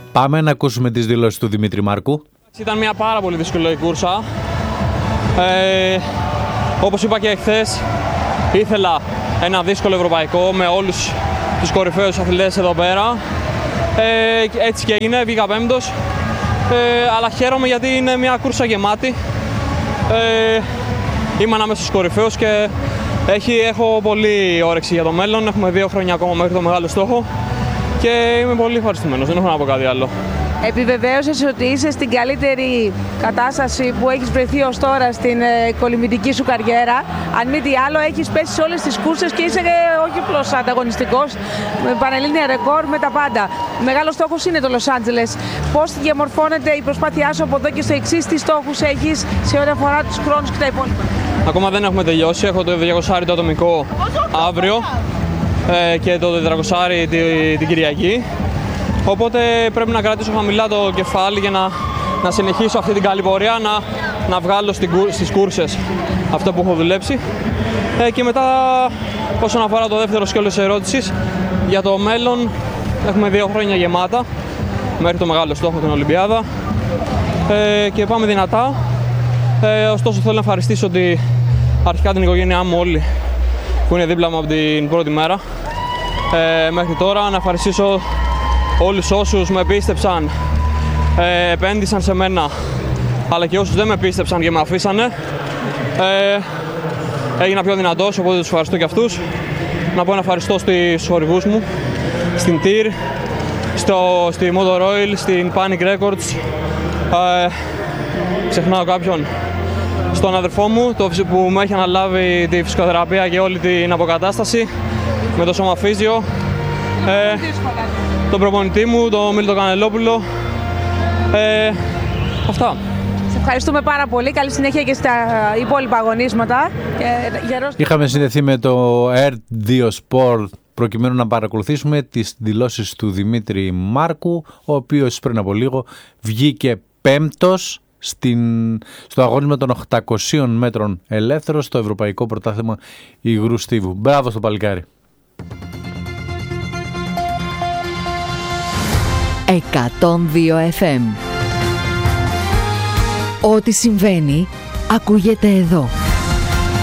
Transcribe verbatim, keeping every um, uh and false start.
Πάμε να ακούσουμε τις δηλώσεις του Δημήτρη Μάρκου. Ήταν μια πάρα πολύ δύσκολη κούρσα. Ε, όπως είπα και εχθές, ήθελα ένα δύσκολο ευρωπαϊκό με όλους τους κορυφαίους αθλητές εδώ πέρα. Ε, έτσι και είναι, βγήκα πέμπτος. Ε, αλλά χαίρομαι γιατί είναι μια κούρσα γεμάτη. Ε, είμαι ανάμεσα στους κορυφαίους και έχει, έχω πολύ όρεξη για το μέλλον. Έχουμε δύο χρόνια ακόμα μέχρι το μεγάλο στόχο και είμαι πολύ ευχαριστημένος, δεν έχω να πω κάτι άλλο. Επιβεβαίωσες ότι είσαι στην καλύτερη κατάσταση που έχεις βρεθεί ως τώρα στην ε, κολυμβητική σου καριέρα. Αν μη τι άλλο, έχεις πέσει σε όλες τις κούρσες και είσαι ε, όχι απλώς ανταγωνιστικός, με πανελλήνια ρεκόρ, με τα πάντα. Μεγάλος στόχος είναι το Λος Άντζελες. Πώς διαμορφώνεται η προσπάθειά σου από εδώ και στο εξής, τι στόχους έχεις σε ό,τι αφορά τους χρόνους και τα υπόλοιπα? Ακόμα δεν έχουμε τελειώσει. Έχω το διακόσια το ατομικό αύριο ε, και το τετρακόσια την, την Κυριακή. Οπότε πρέπει να κρατήσω χαμηλά το κεφάλι για να, να συνεχίσω αυτή την καλή πορεία, να, να βγάλω στην, στις κούρσες αυτό που έχω δουλέψει. Ε, και μετά, όσον αφορά το δεύτερο σκέλος της ερώτησης, για το μέλλον έχουμε δύο χρόνια γεμάτα, μέχρι το μεγάλο στόχο, την Ολυμπιάδα. Ε, και πάμε δυνατά. Ε, ωστόσο θέλω να ευχαριστήσω τη, αρχικά την οικογένειά μου όλη, που είναι δίπλα μου από την πρώτη μέρα ε, μέχρι τώρα. Να ευχαριστήσω όλους όσους με πίστεψαν, ε, επένδυσαν σε μένα, αλλά και όσους δεν με πίστεψαν και με αφήσανε. Ε, έγινα πιο δυνατός, οπότε τους ευχαριστώ και αυτούς. Να πω ένα ευχαριστώ στους χορηγούς μου, στην Τιρ, στο, στη Motor Oil, στην Panic Records. Ε, ξεχνάω κάποιον. Στον αδερφό μου, το, που μου έχει αναλάβει τη φυσικοθεραπεία και όλη την αποκατάσταση με το σωματοφύσιο. Ε, τον προπονητή μου, τον Μίλτο Κανελόπουλο. Ε, αυτά. Σε ευχαριστούμε πάρα πολύ. Καλή συνέχεια και στα υπόλοιπα αγωνίσματα. Είχαμε συνδεθεί με το ερ δύο Sport προκειμένου να παρακολουθήσουμε τις δηλώσεις του Δημήτρη Μάρκου, ο οποίος πριν από λίγο βγήκε πέμπτος στην, στο αγώνισμα των οκτακοσίων μέτρων ελεύθερος στο Ευρωπαϊκό Πρωτάθλημα Υγρού Στίβου. Μπράβο στο παλικάρι. εκατόν δύο εφ εμ. Ό,τι συμβαίνει ακούγεται εδώ.